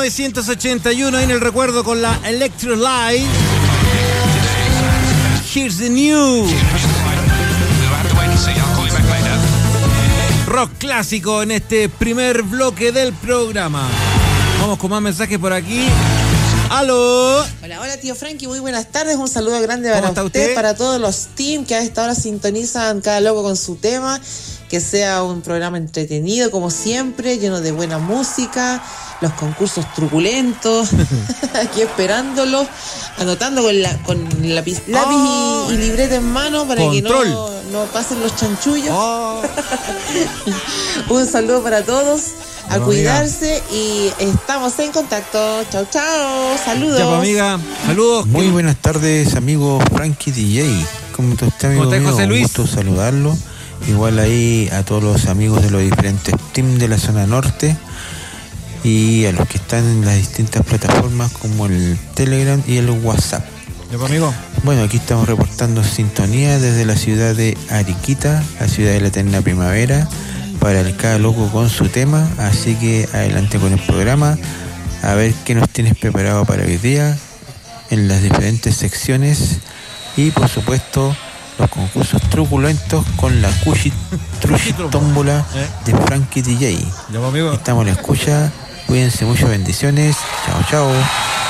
1981 en el recuerdo con la Electric Light. Here's the New. Rock clásico en este primer bloque del programa. Vamos con más mensajes por aquí. ¡Aló! Hola, tío Frankie, muy buenas tardes. Un saludo grande para usted, para todos los team que a esta hora sintonizan cada loco con su tema. Que sea un programa entretenido, como siempre, lleno de buena música, los concursos truculentos, aquí esperándolos, anotando con lápiz y libreta en mano para Control. que no pasen los chanchullos. Un saludo para todos. A cuidarse y estamos en contacto. Chao, chao. Saludos. Ya, pues, amiga. Saludos. Muy buenas tardes, amigo Frankie DJ. ¿Cómo está usted, amigo? ¿Cómo está, José Luis? Un gusto saludarlo. Igual ahí a todos los amigos de los diferentes teams de la zona norte y a los que están en las distintas plataformas como el Telegram y el WhatsApp. Ya, pues, amigo. Bueno, aquí estamos reportando sintonía desde la ciudad de Ariquita, la ciudad de la eterna primavera, para el cada loco con su tema, así que adelante con el programa, a ver qué nos tienes preparado para hoy día en las diferentes secciones y por supuesto los concursos truculentos con la Cuchi Tómbola de Frankie DJ. Ya, pues, amigo. Estamos en la escucha, cuídense mucho, bendiciones, chao, chao.